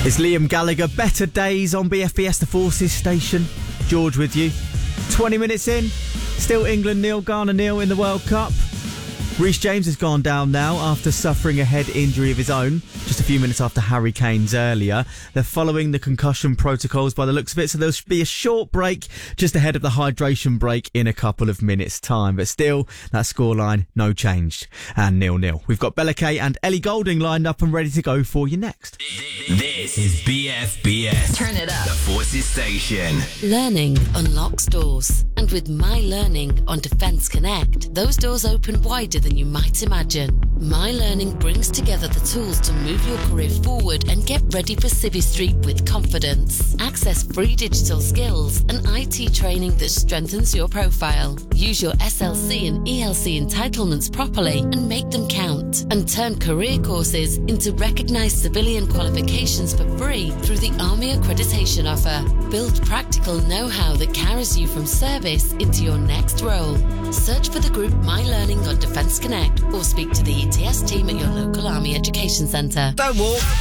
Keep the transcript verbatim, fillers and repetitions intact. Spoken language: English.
It's Liam Gallagher, Better Days on B F B S, the Forces Station. George with you. twenty minutes in, still England nil, Ghana nil in the World Cup. Reece James has gone down now after suffering a head injury of his own, just a few minutes after Harry Kane's earlier. They're following the concussion protocols by the looks of it, so there'll be a short break just ahead of the hydration break in a couple of minutes' time. But still, that scoreline, no change, and nil-nil. We've got Bella Kay and Ellie Goulding lined up and ready to go for you next. This is B F B S. Turn it up. The Forces Station. Learning unlocks doors. And with My Learning on Defence Connect, those doors open wider than you might imagine. My Learning brings together the tools to move your career forward and get ready for Civvy Street with confidence. Access free digital skills and I T training that strengthens your profile. Use your S L C and E L C entitlements properly and make them count. And turn career courses into recognised civilian qualifications for free through the Army Accreditation Offer. Build practical know-how that carries you from service into your next role. Search for the group My Learning on Defence Connect or speak to the E T S team at your local Army Education Centre. Don't walk,